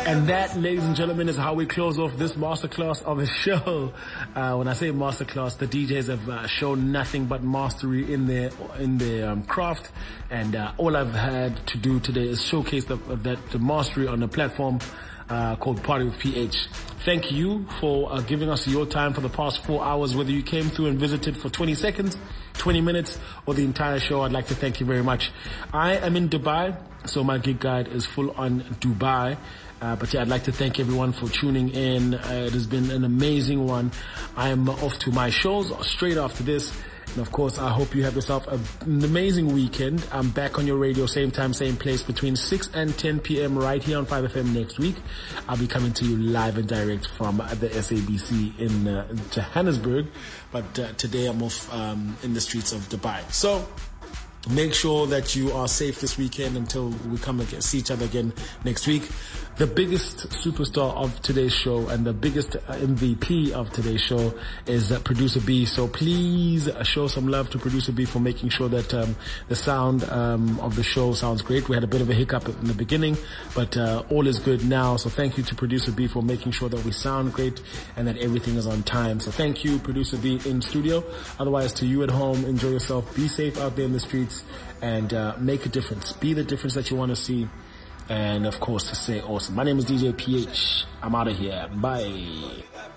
And that, ladies and gentlemen, is how we close off this masterclass of a show. When I say masterclass, the DJs have shown nothing but mastery in their craft, and all I've had to do today is showcase the mastery on a platform called Party with PH. Thank you for giving us your time for the past 4 hours, whether you came through and visited for 20 seconds, 20 minutes, or the entire show. I'd like to thank you very much. I am in Dubai, so my gig guide is full on Dubai. But yeah, I'd like to thank everyone for tuning in. It has been an amazing one. I am off to my shows straight after this. And of course, I hope you have yourself an amazing weekend. I'm back on your radio, same time, same place, between 6 and 10 p.m. right here on 5FM next week. I'll be coming to you live and direct from the SABC in Johannesburg. But today I'm off in the streets of Dubai. So make sure that you are safe this weekend until we come and see each other again next week. The biggest superstar of today's show and the biggest MVP of today's show is Producer B. So please show some love to Producer B for making sure that the sound of the show sounds great. We had a bit of a hiccup in the beginning, but all is good now. So thank you to Producer B for making sure that we sound great and that everything is on time. So thank you, Producer B in studio. Otherwise, to you at home, enjoy yourself. Be safe out there in the streets and make a difference. Be the difference that you want to see. And of course, to stay awesome. My name is DJ PH. I'm out of here. Bye.